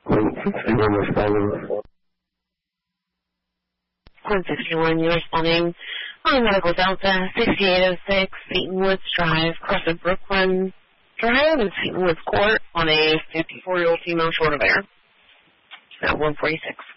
161 responding. 161, you're responding on Medical Delta, 6806, Seton Woods Drive, Crescent Brooklyn Drive, and Seton Woods Court on a 54-year-old female short of air at 146.